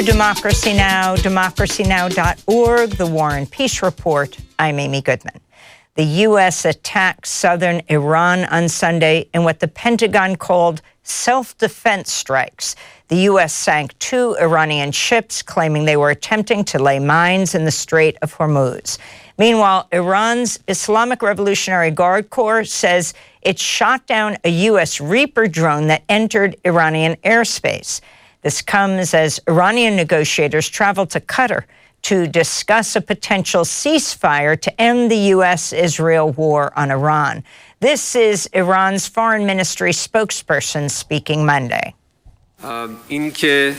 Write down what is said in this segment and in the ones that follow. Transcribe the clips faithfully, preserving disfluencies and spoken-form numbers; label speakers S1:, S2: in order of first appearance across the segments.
S1: Democracy Now!, democracy now dot org, The War and Peace Report. I'm Amy Goodman. The U S attacked southern Iran on Sunday in what the Pentagon called self-defense strikes. The U S sank two Iranian ships, claiming they were attempting to lay mines in the Strait of Hormuz. Meanwhile, Iran's Islamic Revolutionary Guard Corps says it shot down a U S Reaper drone that entered Iranian airspace. This comes as Iranian negotiators travel to Qatar to discuss a potential ceasefire to end the U S Israel war on Iran. This is Iran's foreign ministry spokesperson speaking Monday.
S2: It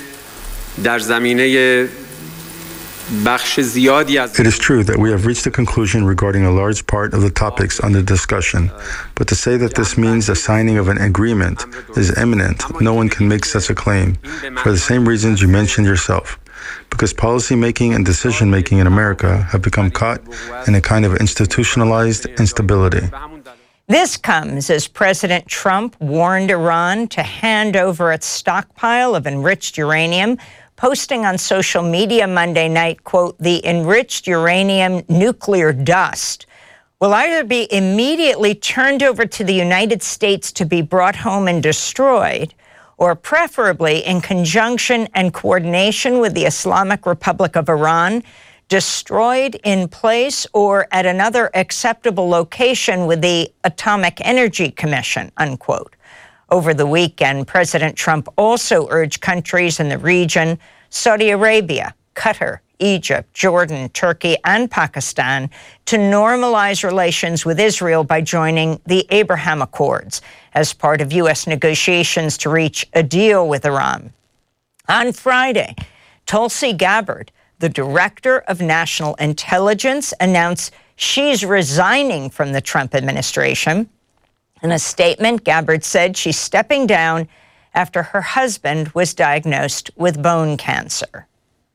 S3: is true that we have reached a conclusion regarding a large part of the topics under discussion, but to say that this means the signing of an agreement is imminent, no one can make such a claim, for the same reasons you mentioned yourself, because policy-making and decision-making in America have become caught in a kind of institutionalized instability.
S1: This comes as President Trump warned Iran to hand over its stockpile of enriched uranium, posting on social media Monday night, quote, "The enriched uranium nuclear dust will either be immediately turned over to the United States to be brought home and destroyed, or preferably in conjunction and coordination with the Islamic Republic of Iran, destroyed in place or at another acceptable location with the Atomic Energy Commission," unquote. Over the weekend, President Trump also urged countries in the region, Saudi Arabia, Qatar, Egypt, Jordan, Turkey, and Pakistan, to normalize relations with Israel by joining the Abraham Accords as part of U S negotiations to reach a deal with Iran. On Friday, Tulsi Gabbard, the director of national intelligence, announced she's resigning from the Trump administration. In a statement, Gabbard said she's stepping down after her husband was diagnosed with bone cancer.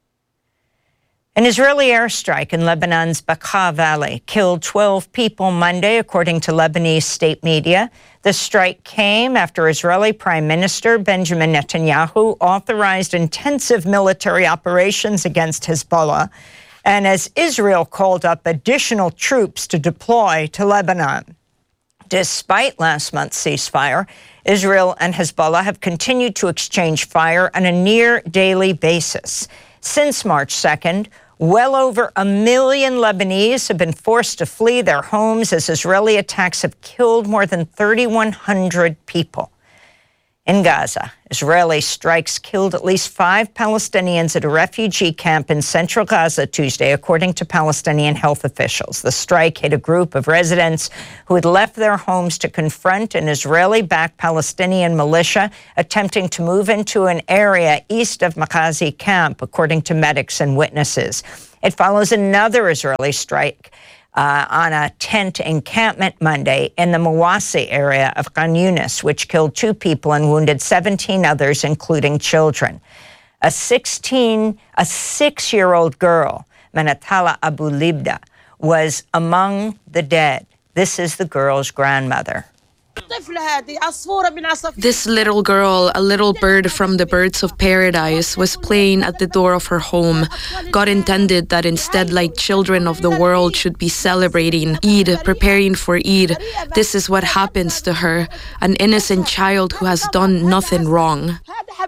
S1: An Israeli airstrike in Lebanon's Bekaa Valley killed twelve people Monday, according to Lebanese state media. The strike came after Israeli Prime Minister Benjamin Netanyahu authorized intensive military operations against Hezbollah, and as Israel called up additional troops to deploy to Lebanon. Despite last month's ceasefire, Israel and Hezbollah have continued to exchange fire on a near-daily basis. Since March second, well over a million Lebanese have been forced to flee their homes as Israeli attacks have killed more than thirty-one hundred people. In Gaza, Israeli strikes killed at least five Palestinians at a refugee camp in central Gaza Tuesday, according to Palestinian health officials. The strike hit a group of residents who had left their homes to confront an Israeli-backed Palestinian militia attempting to move into an area east of Maghazi camp, according to medics and witnesses. It follows another Israeli strike Uh, on a tent encampment Monday in the Mawasi area of Khan Yunis, which killed two people and wounded seventeen others, including children. A sixteen, a six-year-old girl, Manatala Abu Libda, was among the dead. This is the girl's grandmother.
S4: This little girl, a little bird from the birds of paradise, was playing at the door of her home. God intended that instead, like children of the world should be celebrating Eid, preparing for Eid, this is what happens to her, an innocent child who has done nothing wrong.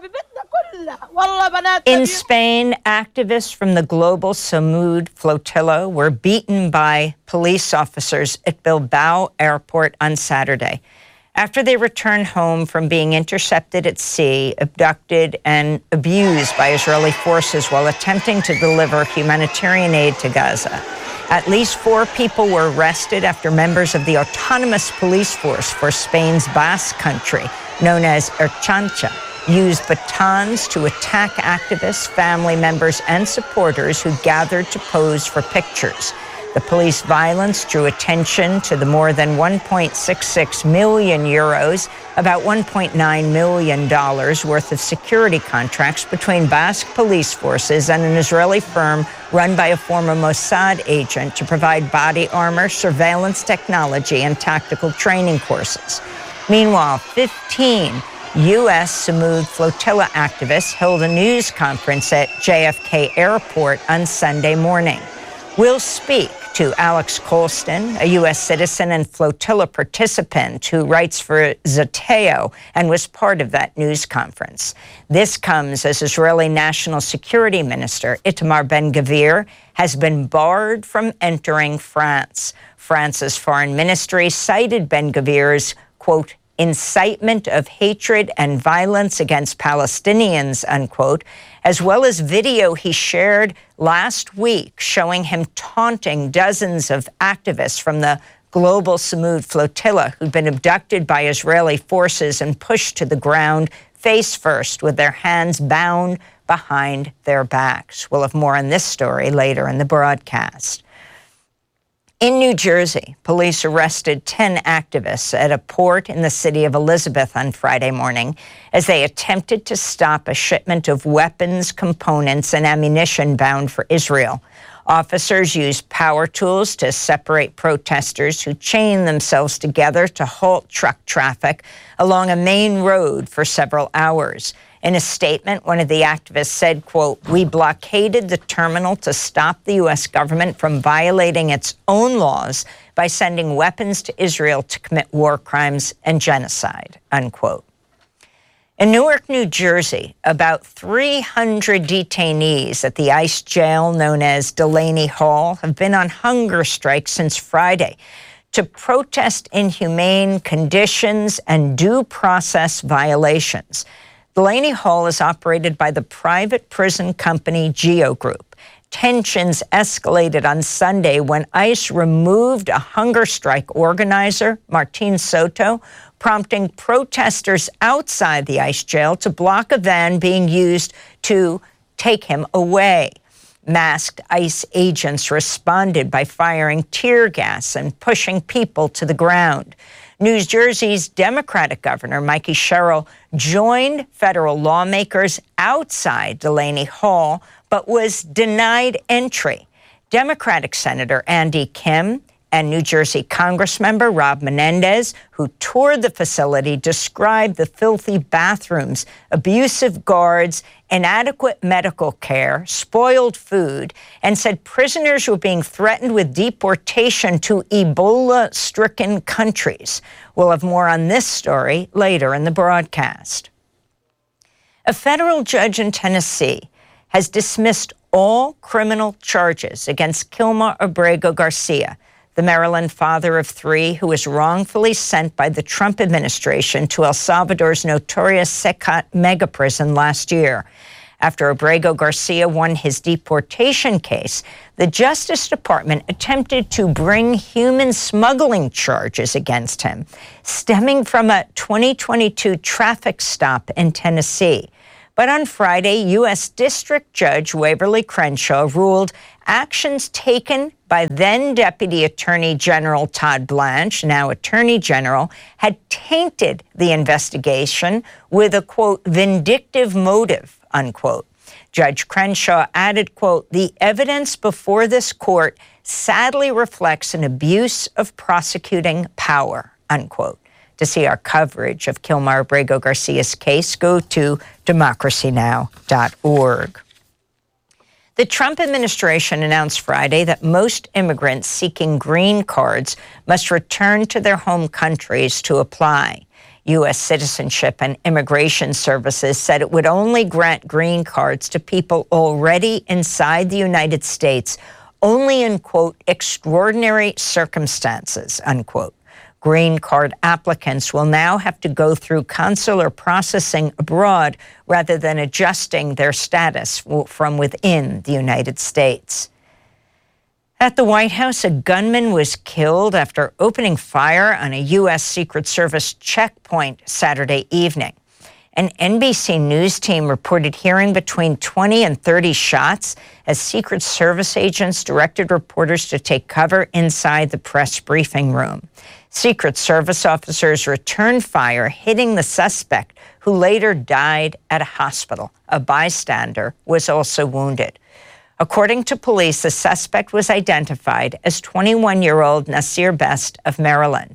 S1: In Spain, activists from the Global Samud flotilla were beaten by police officers at Bilbao airport on Saturday after they returned home from being intercepted at sea, abducted, and abused by Israeli forces while attempting to deliver humanitarian aid to Gaza. At least four people were arrested after members of the autonomous police force for Spain's Basque country, known as Ertzaintza, used batons to attack activists, family members, and supporters who gathered to pose for pictures. The police violence drew attention to the more than one point six six million euros, about one point nine million dollars worth of security contracts between Basque police forces and an Israeli firm run by a former Mossad agent to provide body armor, surveillance technology, and tactical training courses. Meanwhile, fifteen U S Samud Flotilla activists held a news conference at J F K Airport on Sunday morning. We'll speak to Alex Colston, a U S citizen and flotilla participant who writes for Zeteo and was part of that news conference. This comes as Israeli National Security Minister Itamar Ben-Gvir has been barred from entering France. France's foreign ministry cited Ben-Gvir's, quote, incitement of hatred and violence against Palestinians, unquote, as well as video he shared last week showing him taunting dozens of activists from the global Samud flotilla who'd been abducted by Israeli forces and pushed to the ground face first with their hands bound behind their backs. We'll have more on this story later in the broadcast. In New Jersey, police arrested ten activists at a port in the city of Elizabeth on Friday morning as they attempted to stop a shipment of weapons, components, and ammunition bound for Israel. Officers used power tools to separate protesters who chained themselves together to halt truck traffic along a main road for several hours. In a statement, one of the activists said, quote, we blockaded the terminal to stop the U S government from violating its own laws by sending weapons to Israel to commit war crimes and genocide, unquote. In Newark, New Jersey, about three hundred detainees at the ICE jail known as Delaney Hall have been on hunger strike since Friday to protest inhumane conditions and due process violations. Delaney Hall is operated by the private prison company Geo Group. Tensions escalated on Sunday when ICE removed a hunger strike organizer, Martin Soto, prompting protesters outside the ICE jail to block a van being used to take him away. Masked ICE agents responded by firing tear gas and pushing people to the ground. New Jersey's Democratic Governor, Mikey Sherrill, joined federal lawmakers outside Delaney Hall, but was denied entry. Democratic Senator Andy Kim and New Jersey Congressmember Rob Menendez, who toured the facility, described the filthy bathrooms, abusive guards, inadequate medical care, spoiled food, and said prisoners were being threatened with deportation to Ebola-stricken countries. We'll have more on this story later in the broadcast. A federal judge in Tennessee has dismissed all criminal charges against Kilmar Abrego Garcia, the Maryland father of three who was wrongfully sent by the Trump administration to El Salvador's notorious Secat mega prison last year. After Abrego Garcia won his deportation case, the Justice Department attempted to bring human smuggling charges against him, stemming from a twenty twenty-two traffic stop in Tennessee. But on Friday, U S District Judge Waverly Crenshaw ruled actions taken by then Deputy Attorney General Todd Blanche, now Attorney General, had tainted the investigation with a, quote, vindictive motive, unquote. Judge Crenshaw added, quote, the evidence before this court sadly reflects an abuse of prosecuting power, unquote. To see our coverage of Kilmar Abrego Garcia's case, go to democracy now dot org. The Trump administration announced Friday that most immigrants seeking green cards must return to their home countries to apply. U S Citizenship and Immigration Services said it would only grant green cards to people already inside the United States, only in, quote, extraordinary circumstances, unquote. Green card applicants will now have to go through consular processing abroad rather than adjusting their status from within the United States. At the White House, a gunman was killed after opening fire on a U S Secret Service checkpoint Saturday evening. An N B C News team reported hearing between twenty and thirty shots as Secret Service agents directed reporters to take cover inside the press briefing room. Secret Service officers returned fire, hitting the suspect, who later died at a hospital. A bystander was also wounded. According to police, the suspect was identified as twenty-one-year-old Nasir Best of Maryland.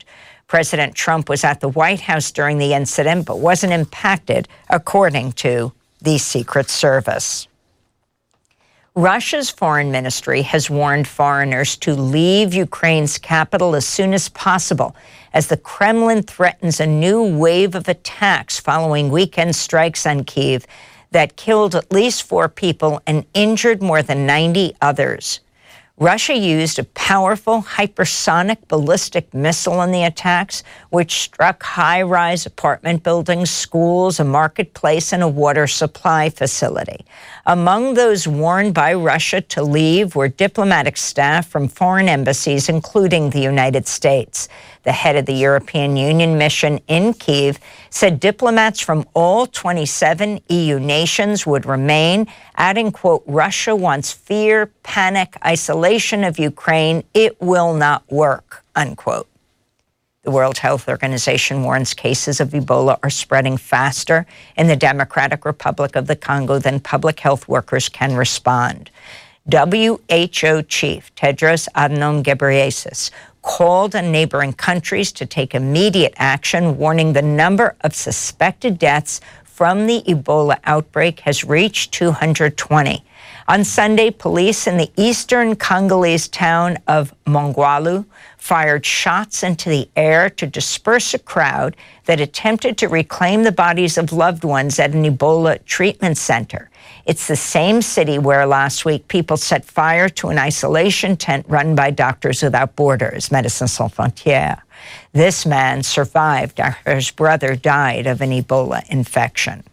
S1: President Trump was at the White House during the incident, but wasn't impacted, according to the Secret Service. Russia's foreign ministry has warned foreigners to leave Ukraine's capital as soon as possible, as the Kremlin threatens a new wave of attacks following weekend strikes on Kyiv that killed at least four people and injured more than ninety others. Russia used a powerful hypersonic ballistic missile in the attacks, which struck high-rise apartment buildings, schools, a marketplace, and a water supply facility. Among those warned by Russia to leave were diplomatic staff from foreign embassies, including the United States. The head of the European Union mission in Kyiv said diplomats from all twenty-seven E U nations would remain, adding, quote, Russia wants fear, panic, isolation of Ukraine. It will not work, unquote. The World Health Organization warns cases of Ebola are spreading faster in the Democratic Republic of the Congo than public health workers can respond. W H O chief Tedros Adhanom Ghebreyesus called on neighboring countries to take immediate action, warning the number of suspected deaths from the Ebola outbreak has reached two hundred twenty. On Sunday, police in the eastern Congolese town of Mongwalu fired shots into the air to disperse a crowd that attempted to reclaim the bodies of loved ones at an Ebola treatment center. It's the same city where last week people set fire to an isolation tent run by Doctors Without Borders, Médecins Sans Frontières. This man survived after his brother died of an Ebola infection.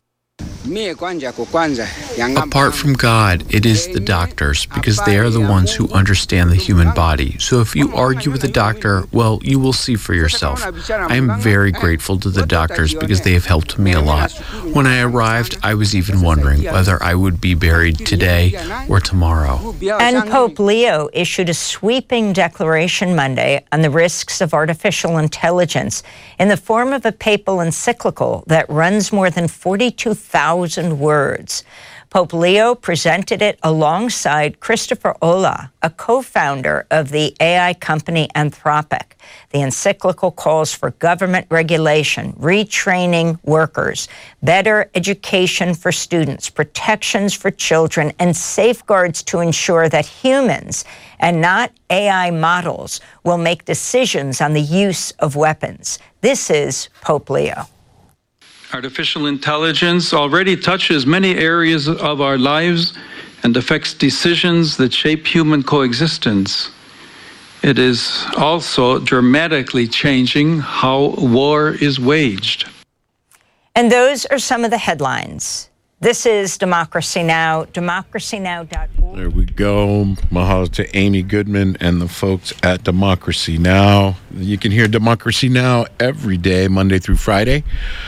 S5: Apart from God, it is the doctors, because they are the ones who understand the human body. So if you argue with a doctor, well, you will see for yourself. I am very grateful to the doctors because they have helped me a lot. When I arrived, I was even wondering whether I would be buried today or tomorrow.
S1: And Pope Leo issued a sweeping declaration Monday on the risks of artificial intelligence in the form of a papal encyclical that runs more than forty-two thousand words. Pope Leo presented it alongside Christopher Olah, a co-founder of the A I company Anthropic. The encyclical calls for government regulation, retraining workers, better education for students, protections for children, and safeguards to ensure that humans and not A I models will make decisions on the use of weapons. This is Pope Leo.
S6: Artificial intelligence already touches many areas of our lives and affects decisions that shape human coexistence. It is also dramatically changing how war is waged.
S1: And those are some of the headlines. This is Democracy Now!, democracy now dot org.
S7: There we go. Mahalo to Amy Goodman and the folks at Democracy Now! You can hear Democracy Now! Every day, Monday through Friday,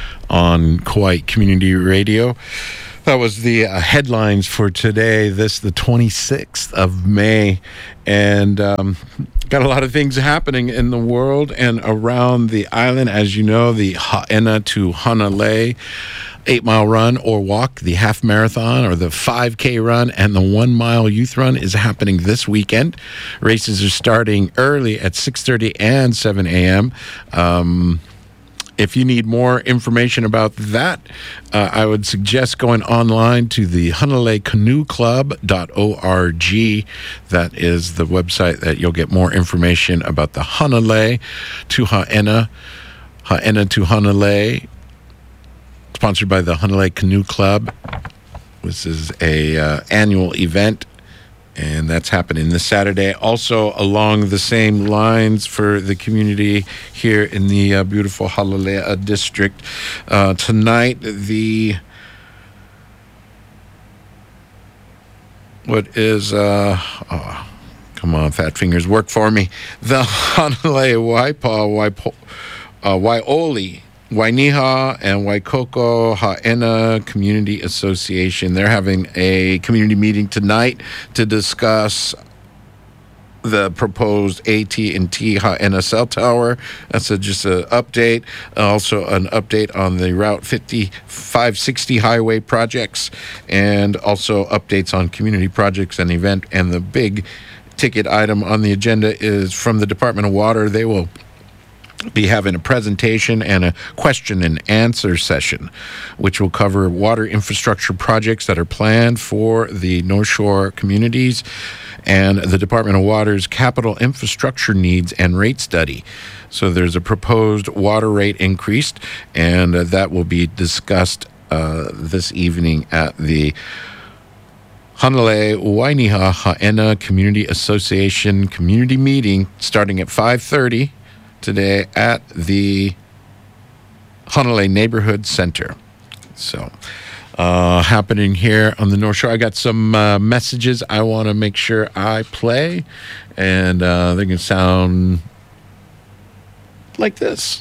S7: on Kauai Community Radio. That was the uh, headlines for today, this the twenty-sixth of May. And um, got a lot of things happening in the world and around the island. As you know, the Ha'ena to Hanalei eight-mile run or walk, the half marathon or the five K run, and the one-mile youth run is happening this weekend. Races are starting early at six thirty and seven a.m. Um If you need more information about that, uh, I would suggest going online to the Hanalei Canoe Club dot org. That is the website that you'll get more information about the Hanalei to Ha'ena, Ha'ena to Hanalei, sponsored by the Hanalei Canoe Club. This is a uh, annual event, and that's happening this Saturday. Also along the same lines for the community here in the uh, beautiful Halalea district. Uh, tonight, the... What is... Uh, oh, come on, fat fingers, work for me. The Hanalei Waipa, Waipo, uh, Waioli, Wainiha and Waikoko Ha'ena Community Association. They're having a community meeting tonight to discuss the proposed A T and T Ha'ena cell tower. That's a, just an update. Also an update on the Route fifty-five sixty highway projects, and also updates on community projects and event. And the big ticket item on the agenda is from the Department of Water. They will be having a presentation and a question and answer session, which will cover water infrastructure projects that are planned for the North Shore communities and the Department of Water's capital infrastructure needs and rate study. So there's a proposed water rate increase, and uh, that will be discussed uh, this evening at the Hanalei Wainiha Ha'ena Community Association community meeting starting at five thirty today at the Hanalei Neighborhood Center. So, uh, happening here on the North Shore. I got some uh, messages I want to make sure I play, and uh, they can sound like this.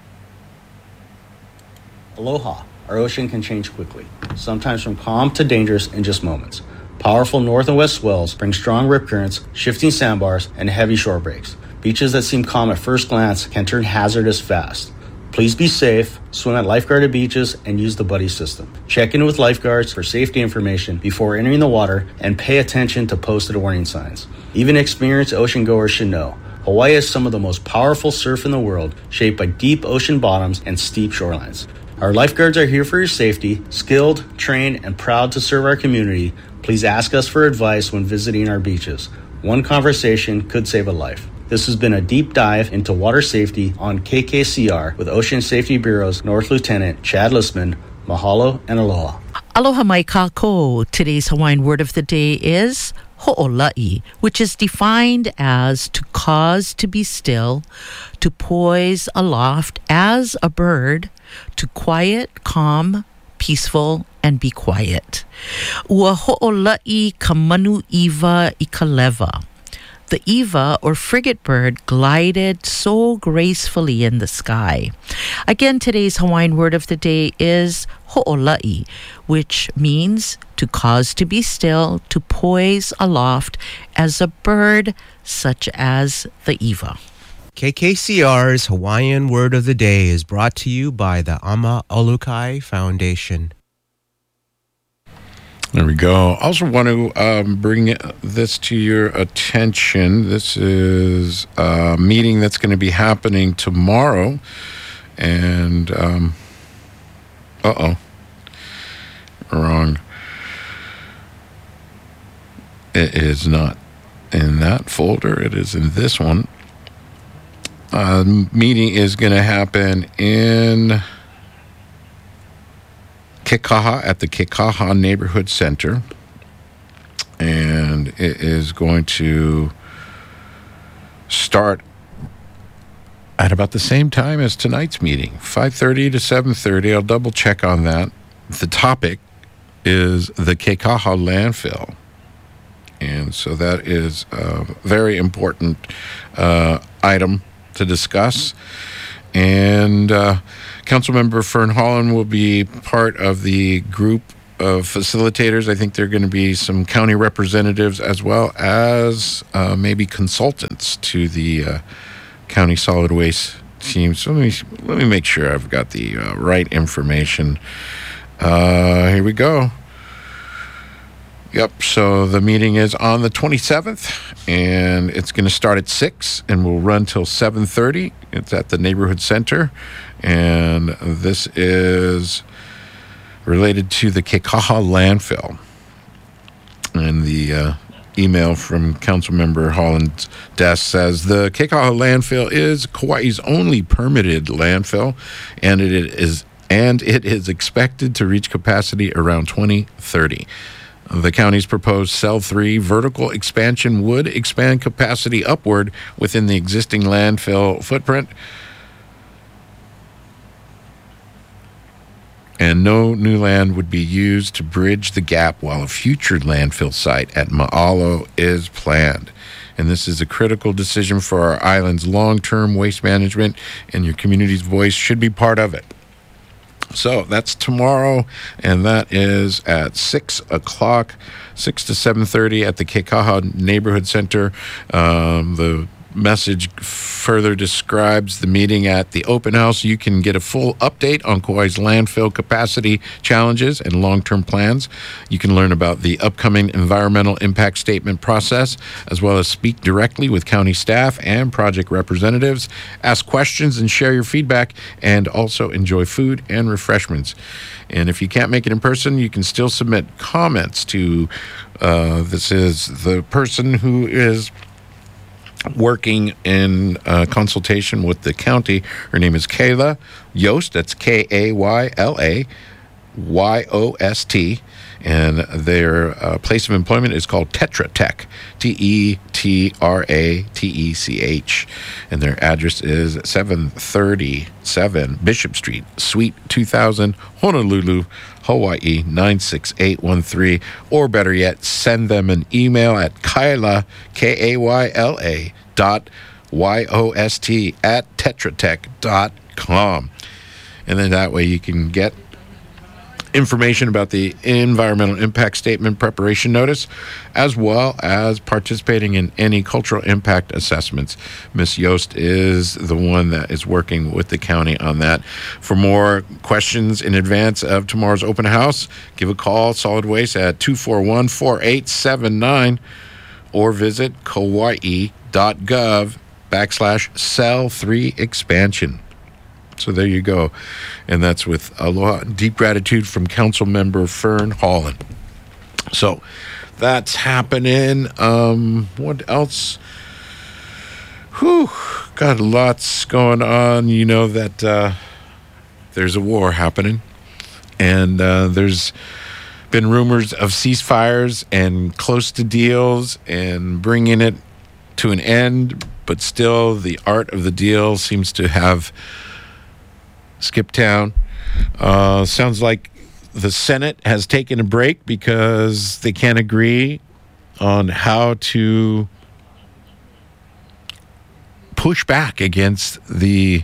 S8: Aloha. Our ocean can change quickly, sometimes from calm to dangerous in just moments. Powerful north and west swells bring strong rip currents, shifting sandbars, and heavy shore breaks. Beaches that seem calm at first glance can turn hazardous fast. Please be safe, swim at lifeguarded beaches, and use the buddy system. Check in with lifeguards for safety information before entering the water, and pay attention to posted warning signs. Even experienced ocean goers should know, Hawaii is some of the most powerful surf in the world, shaped by deep ocean bottoms and steep shorelines. Our lifeguards are here for your safety, skilled, trained, and proud to serve our community. Please ask us for advice when visiting our beaches. One conversation could save a life. This has been a deep dive into water safety on K K C R with Ocean Safety Bureau's North Lieutenant Chad Listman. Mahalo and aloha.
S9: Aloha mai kako. Today's Hawaiian word of the day is ho'ola'i, which is defined as to cause to be still, to poise aloft as a bird, to quiet, calm, peaceful, and be quiet. Ua ho'ola'i ka manu iwa i ka lewa. The Eva, or frigate bird, glided so gracefully in the sky. Again, today's Hawaiian word of the day is ho'ola'i, which means to cause to be still, to poise aloft as a bird such as the Eva.
S10: K K C R's Hawaiian word of the day is brought to you by the Ama Olukai Foundation.
S7: There we go. Also want to um, bring this to your attention. This is a meeting that's going to be happening tomorrow. And, um, uh-oh, wrong. It is not in that folder. It is in this one. Uh, meeting is going to happen in Kekaha at the Kekaha Neighborhood Center, and it is going to start at about the same time as tonight's meeting, five thirty to seven thirty. I'll double check on that. The topic is the Kekaha landfill, and so that is a very important uh, item to discuss. And uh, Councilmember Fern Holland will be part of the group of facilitators. I think there are going to be some county representatives as well as uh, maybe consultants to the uh, county solid waste team. So let me let me make sure I've got the uh, right information. Uh, here we go. Yep, so the meeting is on the twenty-seventh, and it's going to start at six and will run till seven thirty. It's at the Neighborhood Center, and this is related to the Kekaha landfill. And the uh, email from Councilmember Holland's desk says, the Kekaha landfill is Kauai's only permitted landfill, and it is and it is expected to reach capacity around twenty thirty. The county's proposed Cell three vertical expansion would expand capacity upward within the existing landfill footprint, and no new land would be used to bridge the gap while a future landfill site at Ma'alo is planned. And this is a critical decision for our island's long-term waste management, and your community's voice should be part of it. So that's tomorrow, and that is at six o'clock, six to seven thirty at the Kekaha Neighborhood Center. Um, the message further describes the meeting at the open house. You can get a full update on Kauai's landfill capacity challenges and long-term plans. You can learn about the upcoming environmental impact statement process, as well as speak directly with county staff and project representatives, ask questions and share your feedback, and also enjoy food and refreshments. And if you can't make it in person, you can still submit comments to, uh, this is the person who is working in uh, consultation with the county. Her name is Kayla Yost. That's K A Y L A Y O S T. And their uh, place of employment is called Tetra Tech, T E T R A T E C H. And their address is seven thirty-seven Bishop Street, Suite two thousand, Honolulu, Hawaii, nine six eight one three. Or better yet, send them an email at Kayla, K A Y L A dot Y O S T at tetratech dot com. And then that way you can get information about the environmental impact statement preparation notice, as well as participating in any cultural impact assessments. Miss Yost is the one that is working with the county on that. For more questions in advance of tomorrow's open house, give a call, Solid Waste, at two four one, four eight seven nine, or visit kauai dot gov backslash cell three expansion. So there you go. And that's with aloha, deep gratitude from Council Member Fern Holland. So that's happening. Um, what else? Whew, got lots going on. You know that uh, there's a war happening. And uh, there's been rumors of ceasefires and close to deals and bringing it to an end. But still, the art of the deal seems to have skip town. Uh, sounds like the Senate has taken a break because they can't agree on how to push back against the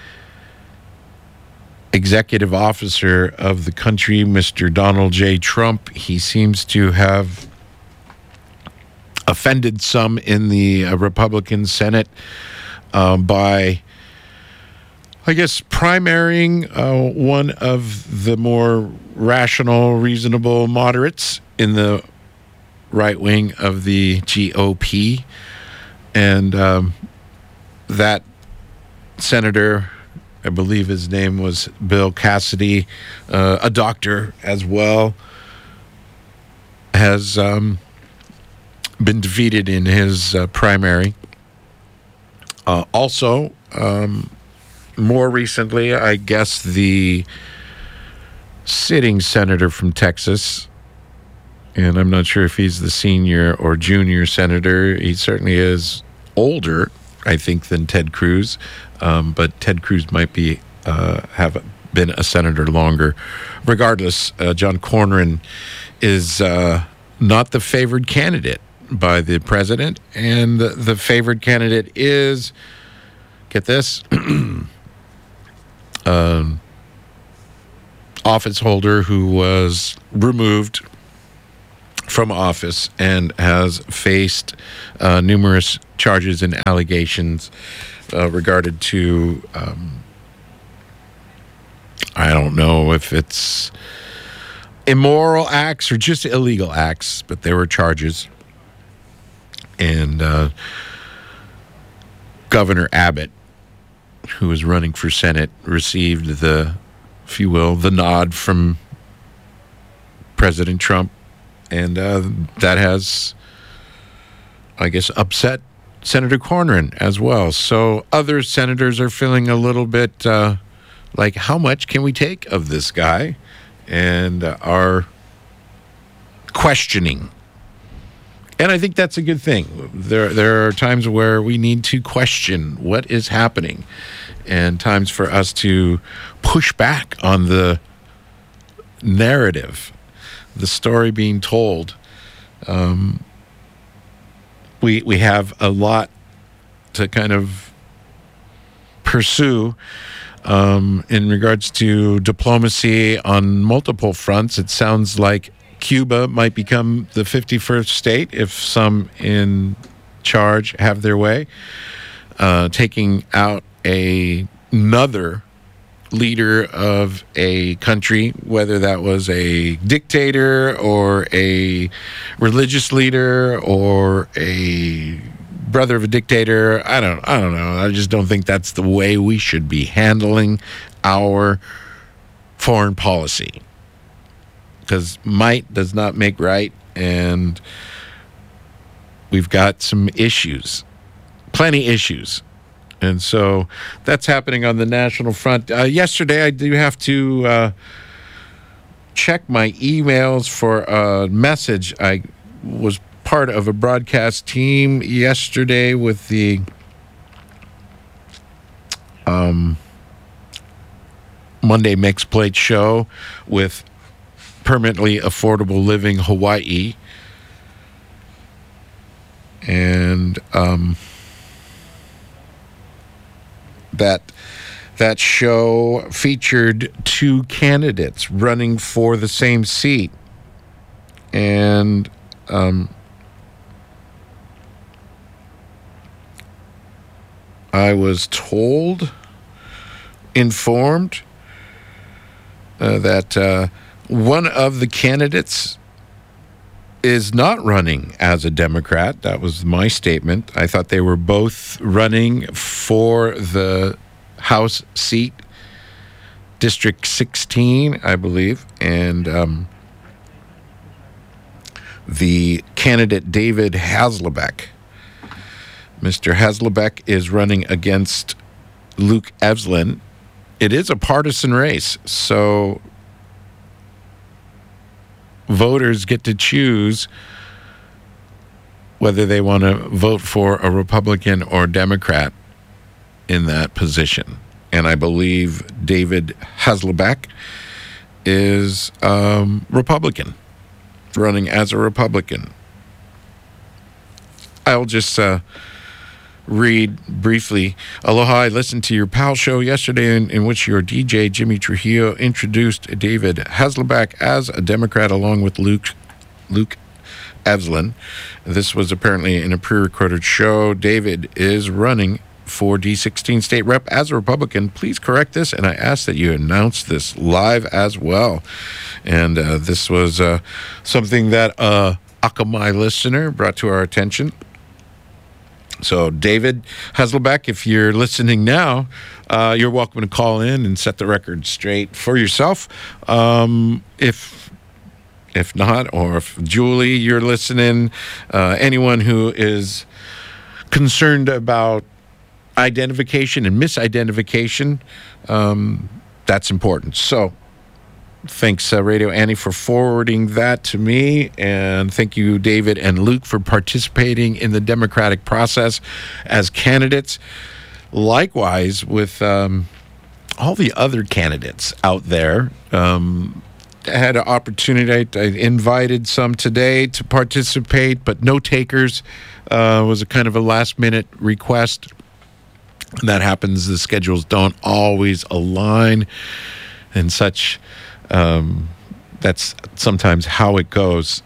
S7: executive officer of the country, Mister Donald J. Trump. He seems to have offended some in the uh, Republican Senate uh, by I guess primarying uh, one of the more rational, reasonable moderates in the right wing of the G O P. And um, that senator, I believe his name was Bill Cassidy, uh, a doctor as well, has um, been defeated in his uh, primary. Uh, also, um, more recently, I guess the sitting senator from Texas, and I'm not sure if he's the senior or junior senator. He certainly is older, I think, than Ted Cruz, um, but Ted Cruz might be uh, have been a senator longer. Regardless, uh, John Cornyn is uh, not the favored candidate by the president, and the, the favored candidate is, get this, Um, office holder who was removed from office and has faced uh, numerous charges and allegations uh, regarded to, um, I don't know if it's immoral acts or just illegal acts, but there were charges. And uh, Governor Abbott, who was running for Senate, received the, if you will, the nod from President Trump. And uh, that has, I guess, upset Senator Cornyn as well. So other senators are feeling a little bit uh, like, how much can we take of this guy? And uh, are questioning. And I think that's a good thing. There there are times where we need to question what is happening, and times for us to push back on the narrative, the story being told. Um, we we have a lot to kind of pursue um, in regards to diplomacy on multiple fronts. It sounds like Cuba might become the fifty-first state if some in charge have their way, uh, taking out a, another leader of a country, whether that was a dictator or a religious leader or a brother of a dictator. I don't I don't know. I just don't think that's the way we should be handling our foreign policy. Because might does not make right, and we've got some issues, plenty issues. And so that's happening on the national front. Uh, yesterday, I do have to uh, check my emails for a message. I was part of a broadcast team yesterday with the um, Monday Mixed Plate show with Permanently Affordable Living Hawaii. And um, that that show featured two candidates running for the same seat. And um, I was told, informed, uh, that uh, one of the candidates is not running as a Democrat. That was my statement. I thought they were both running for the House seat, District sixteen, I believe. And um, the candidate, David Hasselbeck, Mister Hasselbeck is running against Luke Evslin. It is a partisan race, so voters get to choose whether they want to vote for a Republican or Democrat in that position. And I believe David Hasselbeck is um, Republican, running as a Republican. I'll just uh, read briefly. Aloha, I listened to your pal show yesterday in, in which your D J, Jimmy Trujillo, introduced David Hasselbeck as a Democrat along with Luke Luke Evslin. This was apparently in a pre-recorded show. David is running for D sixteen state rep as a Republican. Please correct this, and I ask that you announce this live as well. And uh, this was uh, something that a Akamai listener brought to our attention. So, David Hasselbeck, if you're listening now, uh, you're welcome to call in and set the record straight for yourself. Um, if if not, or if Julie, you're listening, uh, anyone who is concerned about identification and misidentification, um, that's important. So, thanks, uh, Radio Annie, for forwarding that to me. And thank you, David and Luke, for participating in the democratic process as candidates. Likewise, with um, all the other candidates out there. Um, I had an opportunity. I invited some today to participate, but no takers. Uh, was a kind of a last-minute request. That happens. The schedules don't always align and such. Um, that's sometimes how it goes.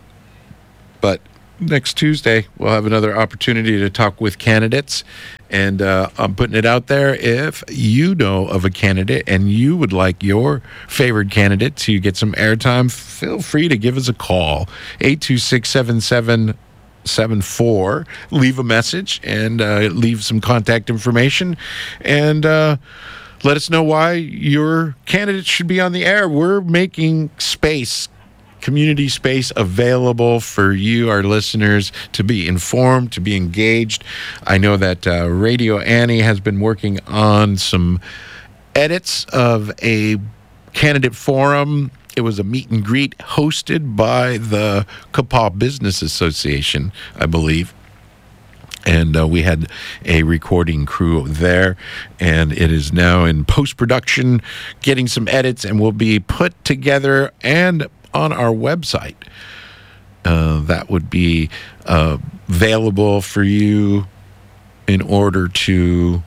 S7: But next Tuesday, we'll have another opportunity to talk with candidates. And uh, I'm putting it out there. If you know of a candidate and you would like your favorite candidate to get some airtime, feel free to give us a call. eight two six, seven seven seven four. Leave a message and uh, leave some contact information. And uh, let us know why your candidate should be on the air. We're making space, community space, available for you, our listeners, to be informed, to be engaged. I know that uh, Radio Annie has been working on some edits of a candidate forum. It was a meet and greet hosted by the Kapaa Business Association, I believe. And uh, we had a recording crew there, and it is now in post-production, getting some edits, and will be put together and on our website. Uh, that would be uh, available for you in order to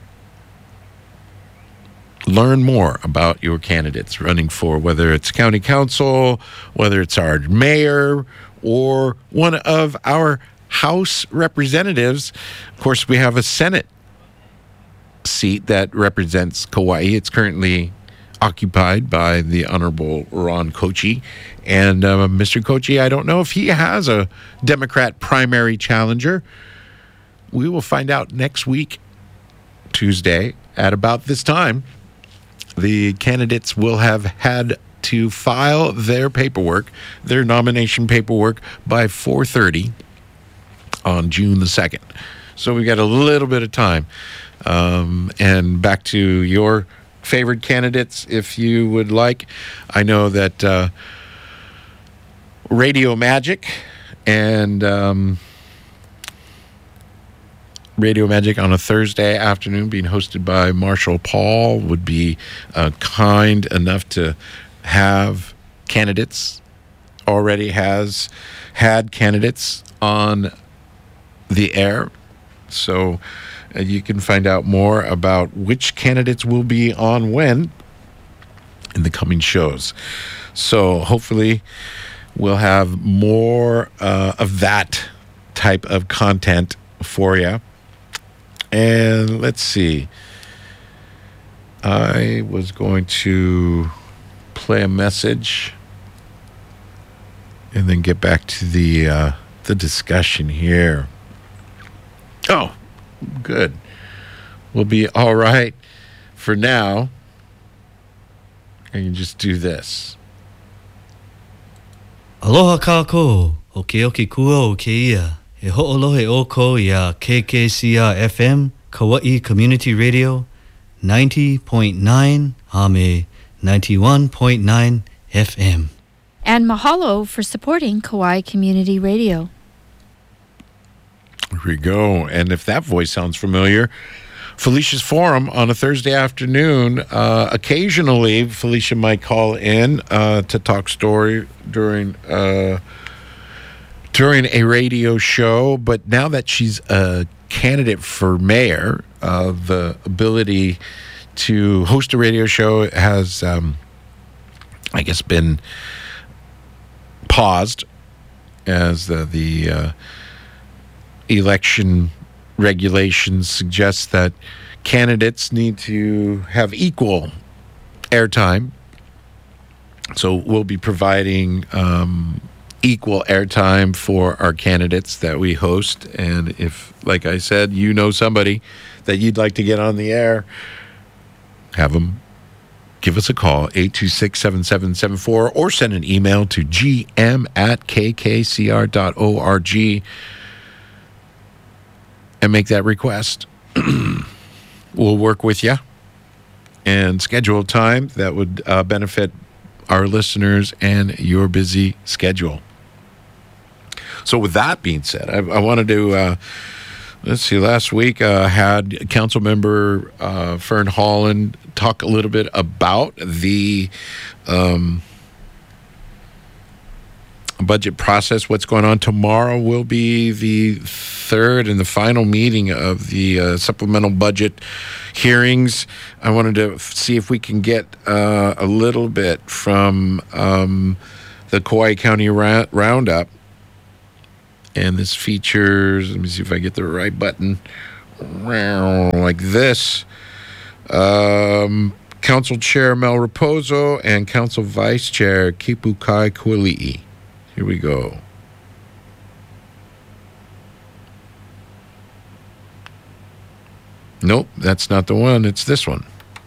S7: learn more about your candidates running for, whether it's county council, whether it's our mayor, or one of our House Representatives, of course, we have a Senate seat that represents Kauai. It's currently occupied by the Honorable Ron Kochi. And uh, Mister Kochi, I don't know if he has a Democrat primary challenger. We will find out next week, Tuesday, at about this time. The candidates will have had to file their paperwork, their nomination paperwork, by four thirty on June the second. So we got a little bit of time. Um, and back to your favorite candidates, if you would like. I know that uh, Radio Magic and um, Radio Magic on a Thursday afternoon, being hosted by Marshall Paul, would be uh, kind enough to have candidates, already has had candidates on the air. So uh, you can find out more about which candidates will be on when in the coming shows. So hopefully we'll have more uh, of that type of content for you. And let's see. I was going to play a message and then get back to the uh, the discussion here. Oh, good. We'll be all right for now. I can just do this.
S11: Aloha kako, o ke oki kua o ke ia. E ho'olohe o ko ia K K C R F M, Kauai Community Radio, ninety point nine, Ame, ninety-one point nine F M.
S12: And mahalo for supporting Kauai Community Radio.
S7: Here we go. And if that voice sounds familiar, Felicia's Forum on a Thursday afternoon. Uh, occasionally, Felicia might call in uh, to talk story during uh, during a radio show. But now that she's a candidate for mayor, uh, the ability to host a radio show has, um, I guess, been paused as the, the uh, election regulations suggest that candidates need to have equal airtime. So we'll be providing um, equal airtime for our candidates that we host. And if, like I said, you know somebody that you'd like to get on the air, have them give us a call, eight two six, seven seven seven four, or send an email to g m at k k c r dot org and make that request. We'll work with you and schedule a time that would uh, benefit our listeners and your busy schedule. So with that being said, I, I wanted to, uh, let's see, last week I uh, had Council Member uh, Fern Holland talk a little bit about the um, budget process, what's going on. Tomorrow will be the third and the final meeting of the uh, supplemental budget hearings. I wanted to f- see if we can get uh, a little bit from um, the Kauai County ra- Roundup. And this features, let me see if I get the right button, like this. Um, Council Chair Mel Raposo and Council Vice Chair Kipukai Kuali'i. Here we go. Nope, that's not the one. It's this one.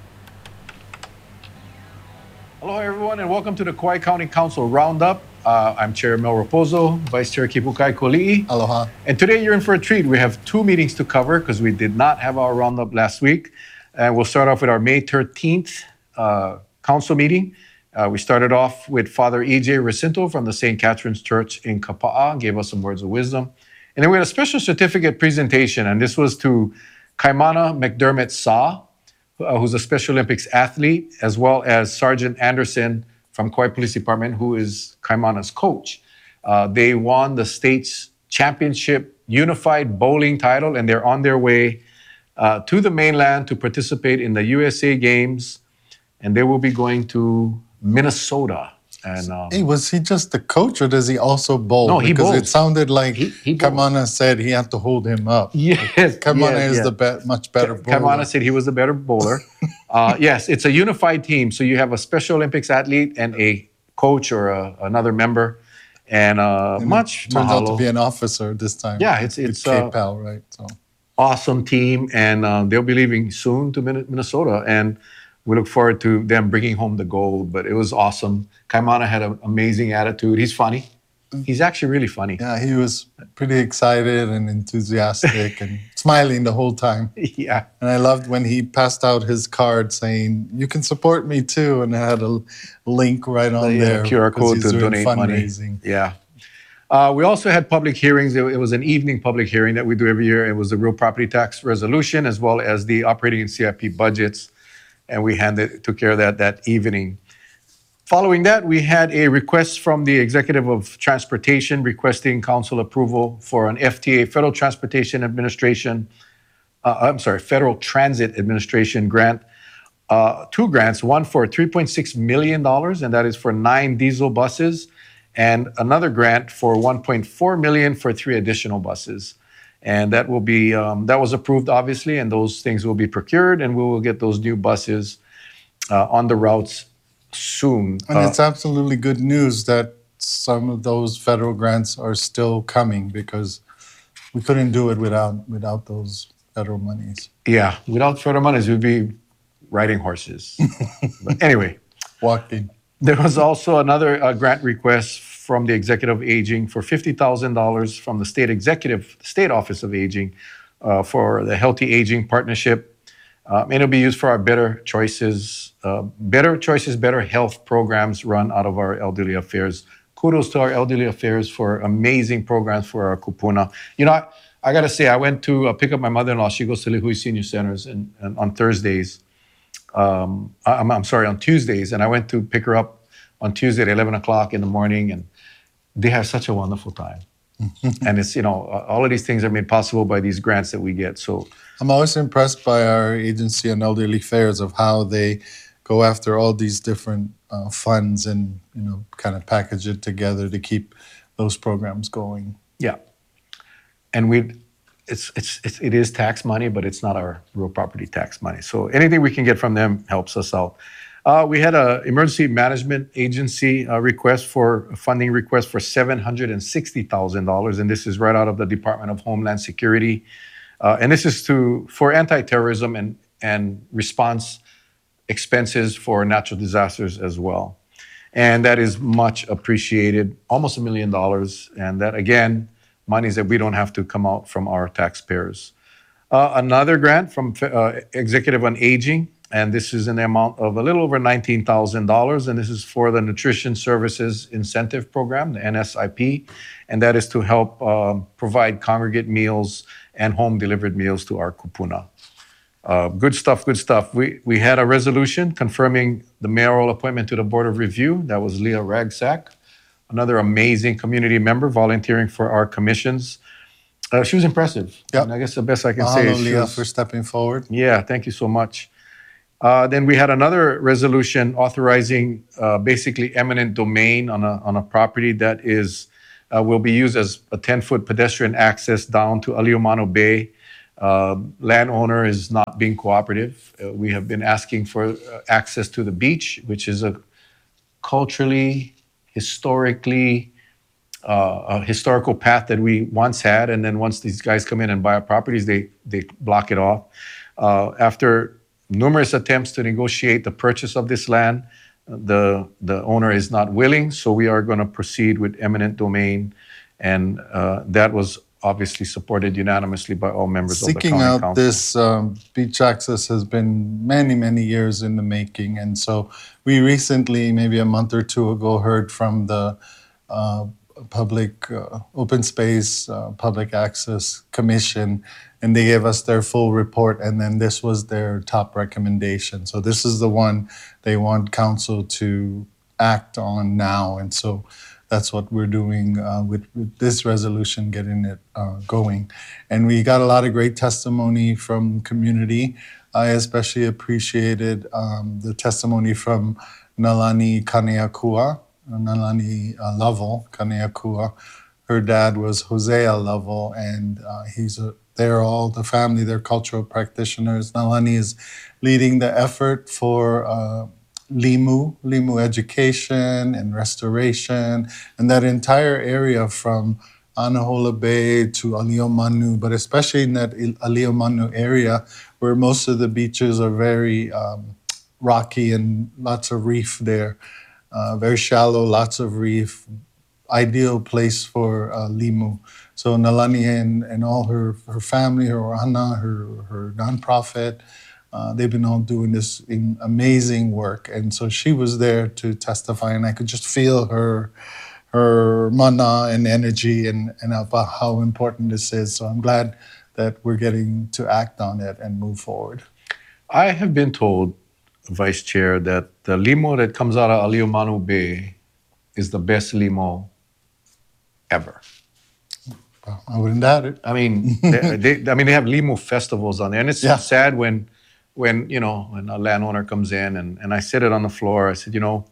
S13: Hello, everyone, and welcome to the Kauai County Council Roundup. Uh, I'm Chair Mel Raposo, Vice Chair Kipukai Kuali'i.
S14: Aloha.
S13: And today you're in for a treat. We have two meetings to cover because we did not have our roundup last week. And we'll start off with our May thirteenth uh, council meeting. Uh, we started off with Father E J Recinto from the Saint Catherine's Church in Kapa'a, gave us some words of wisdom. And then we had a special certificate presentation, and this was to Kaimana McDermott Sa, uh, who's a Special Olympics athlete, as well as Sergeant Anderson from Kauai Police Department, who is Kaimana's coach. Uh, they won the state's championship unified bowling title, and they're on their way uh, to the mainland to participate in the U S A Games, and they will be going to Minnesota And um,
S14: hey, was he just the coach, or does he also bowl?
S13: No, he
S14: because
S13: bowls.
S14: It sounded like
S13: he, he
S14: Kamana said he had to hold him up.
S13: Yes,
S14: Kamana
S13: yes,
S14: is
S13: yes.
S14: the be- much better bowler.
S13: Kamana said he was the better bowler. uh, yes, it's a unified team. So you have a Special Olympics athlete and a coach or a, another member, and uh,
S14: And
S13: much
S14: it turns out to
S13: mahalo.
S14: be an officer this time.
S13: Yeah, it's
S14: with
S13: it's uh,
S14: K-Pal, right? So
S13: awesome team, and uh, they'll be leaving soon to Min- Minnesota, and we look forward to them bringing home the gold. But it was awesome. Kaimana had an amazing attitude. He's funny. He's actually really funny.
S14: yeah, he was pretty excited and enthusiastic and smiling the whole time.
S13: Yeah.
S14: And I loved when he passed out his card saying, "You can support me too," and it had a link right on
S13: The, uh,
S14: there.
S13: Q R
S14: because
S13: code
S14: he's
S13: to
S14: doing
S13: donate money.
S14: fundraising.
S13: Yeah. Uh, we also had public hearings. It, it was an evening public hearing that we do every year. It was the real property tax resolution as well as the operating and C I P budgets. And we handed, took care of that that evening. Following that, we had a request from the Executive of Transportation requesting council approval for an F T A, Federal Transportation Administration, uh, I'm sorry, Federal Transit Administration grant, uh, two grants, one for three point six million dollars, and that is for nine diesel buses, and another grant for one point four million dollars for three additional buses. And that will be, um, that was approved, obviously, and those things will be procured, and we will get those new buses uh, on the routes soon.
S14: And
S13: Uh,
S14: it's absolutely good news that some of those federal grants are still coming, because we couldn't do it without without those federal monies.
S13: Yeah, without further monies, we'd be riding horses. But anyway,
S14: walking.
S13: There was also another uh, grant request from the Executive of Aging for fifty thousand dollars from the State Executive, State Office of Aging, uh, for the Healthy Aging Partnership. Um, and it'll be used for our Better Choices, uh, Better Choices, Better Health programs run out of our Elderly Affairs. Kudos to our Elderly Affairs for amazing programs for our kupuna. You know, I, I got to say, I went to uh, pick up my mother-in-law. She goes to Lihui Senior Centers and, and on Thursdays. Um, I'm, I'm sorry, on Tuesdays. And I went to pick her up on Tuesday at eleven o'clock in the morning. And they have such a wonderful time. And it's, you know, all of these things are made possible by these grants that we get. So
S14: I'm always impressed by our agency on elderly affairs of how they go after all these different uh, funds and, you know, kind of package it together to keep those programs going.
S13: Yeah. And we, it's, it's, it's, it is tax money, but it's not our real property tax money. So anything we can get from them helps us out. Uh, we had an emergency management agency uh, request for a funding request for seven hundred sixty thousand dollars. And this is right out of the Department of Homeland Security. Uh, and this is to for anti-terrorism and, and response expenses for natural disasters as well. And that is much appreciated, almost a million dollars. And that, again, monies that we don't have to come out from our taxpayers. Uh, another grant from uh, Executive on Aging, and this is in the amount of a little over nineteen thousand dollars, and this is for the Nutrition Services Incentive Program, the N S I P, and that is to help um, provide congregate meals and home-delivered meals to our kupuna. Uh, good stuff, good stuff. We we had a resolution confirming the mayoral appointment to the Board of Review. That was Leah Ragsack, another amazing community member volunteering for our commissions. Uh, she was impressive.
S14: Yep.
S13: And I guess the best I can
S14: Mahalo,
S13: say is she
S14: Leah,
S13: was,
S14: for stepping forward.
S13: Yeah, thank you so much. Uh, then we had another resolution authorizing uh, basically eminent domain on a on a property that is uh, will be used as a ten-foot pedestrian access down to Aliumano Bay. Uh, landowner is not being cooperative. Uh, we have been asking for uh, access to the beach, which is a culturally, historically, uh, a historical path that we once had. And then once these guys come in and buy our properties, they they block it off. Uh, after numerous attempts to negotiate the purchase of this land, the the owner is not willing, so we are going to proceed with eminent domain, and uh, that was obviously supported unanimously by all members of the
S14: Seeking
S13: county
S14: out
S13: council.
S14: this um, beach access has been many, many years in the making, and so we recently, maybe a month or two ago, heard from the uh, Public uh, Open Space uh, Public Access Commission, and they gave us their full report, and then this was their top recommendation. So this is the one they want council to act on now, and so that's what we're doing uh, with, with this resolution, getting it uh, going. And we got a lot of great testimony from community. I especially appreciated um, the testimony from Nalani Kaneakua. Nalani uh, Lovell, Kaneakua. Her dad was Hosea Lovell, and uh, he's a, they're all the family, they're cultural practitioners. Nalani is leading the effort for uh, Limu, Limu education and restoration, and that entire area from Anahola Bay to Aliomanu, but especially in that Aliomanu area where most of the beaches are very um, rocky and lots of reef there, uh, very shallow, lots of reef, ideal place for uh, Limu. So Nalani and, and all her, her family, her ohana, her, her nonprofit, uh, they've been all doing this in amazing work. And so she was there to testify, and I could just feel her her mana and energy and, and about how important this is. So I'm glad that we're getting to act on it and move forward.
S13: I have been told, Vice Chair, that the limo that comes out of Aliomanu Bay is the best limo ever.
S14: Well, I wouldn't doubt it.
S13: I mean, they, they, I mean, they have limo festivals on there, and it's yeah. sad when, when you know, when a landowner comes in, and, and I said it on the floor. I said, you know,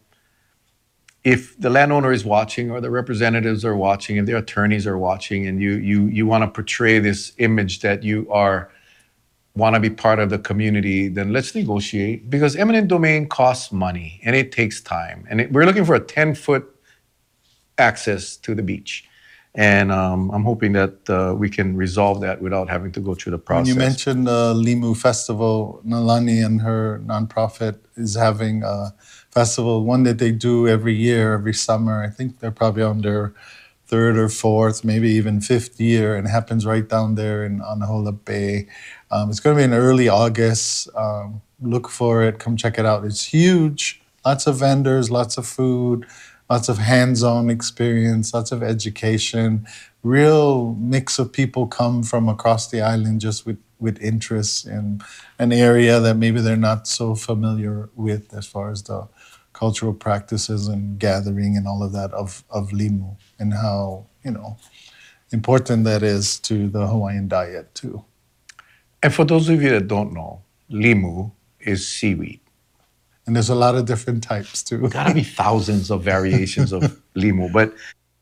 S13: if the landowner is watching, or the representatives are watching, and their attorneys are watching, and you you you want to portray this image that you are want to be part of the community, then let's negotiate, because eminent domain costs money and it takes time, and it, we're looking for a ten foot access to the beach. And um, I'm hoping that uh, we can resolve that without having to go through the process.
S14: When you mentioned the uh, Limu Festival, Nalani and her nonprofit is having a festival, one that they do every year, every summer. I think they're probably on their third or fourth, maybe even fifth year, and it happens right down there in Anahola Bay. Um, it's going to be in early August. Um, look for it. Come check it out. It's huge. Lots of vendors, lots of food, lots of hands-on experience, lots of education, real mix of people come from across the island just with, with interests in an area that maybe they're not so familiar with as far as the cultural practices and gathering and all of that of, of Limu, and how, you know, important that is to the Hawaiian diet too.
S13: And for those of you that don't know, Limu is seaweed.
S14: And there's a lot of different types too.
S13: Gotta be thousands of variations of limu, but.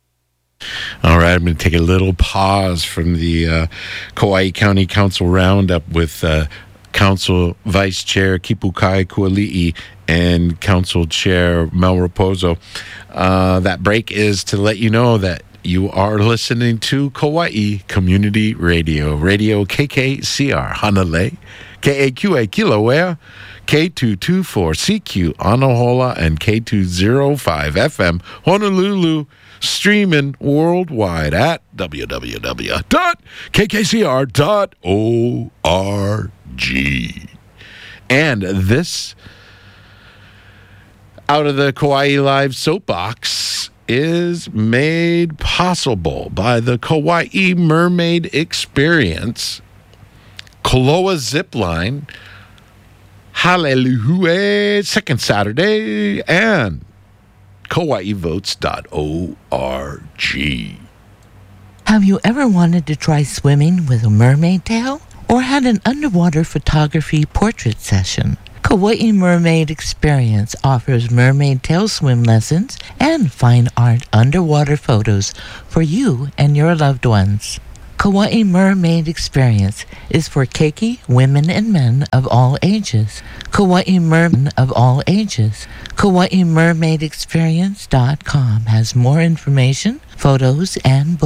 S7: All right, I'm going to take a little pause from the uh, Kauai County Council Roundup with uh, Council Vice Chair Kipukai Kuali'i and Council Chair Mel Raposo. Uh, that break is to let you know that you are listening to Kauai Community Radio, Radio K K C R, Hanalei, K A Q A Kilauea, K two twenty-four C Q Anahola, and K two oh five F M Honolulu, streaming worldwide at w w w dot k k c r dot org. And this Out of the Kauai Live Soapbox is made possible by the Kauai Mermaid Experience, Koloa Zipline, Hallelujah, Second Saturday, and kauai votes dot org.
S9: Have you ever wanted to try swimming with a mermaid tail? Or had an underwater photography portrait session? Kauai Mermaid Experience offers mermaid tail swim lessons and fine art underwater photos for you and your loved ones. Kauai Mermaid Experience is for keiki women and men of all ages. Kauai Mermen of all ages. Kauai Mermaid Experience dot com has more information, photos, and books.